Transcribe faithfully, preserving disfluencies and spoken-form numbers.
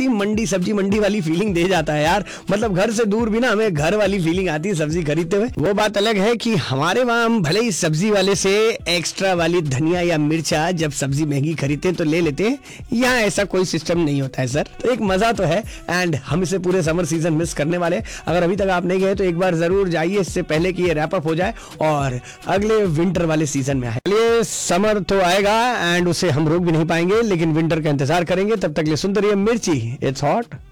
मंडी सब्जी मंडी वाली फीलिंग दे जाता है यार। मतलब घर से दूर भी ना हमें घर वाली फीलिंग आती है सब्जी खरीदते हुए। वो बात अलग है कि हमारे वहाँ हम भले ही सब्जी वाले से एक्स्ट्रा वाली धनिया या मिर्चा जब सब्जी महंगी खरीदते हैं तो ले लेते हैं, यहाँ ऐसा कोई सिस्टम नहीं होता है सर। तो एक मजा तो है एंड हम इसे पूरे समर सीजन मिस करने वाले। अगर अभी तक आप नहीं गए तो एक बार जरूर जाइए, इससे पहले कि ये रैप अप हो जाए और अगले विंटर वाले सीजन में आए। चलिए समर तो आएगा एंड उसे हम रोक भी नहीं पाएंगे, लेकिन विंटर का इंतजार करेंगे। तब तक ले सुनते रहिए मिर्ची, इट्स हॉट।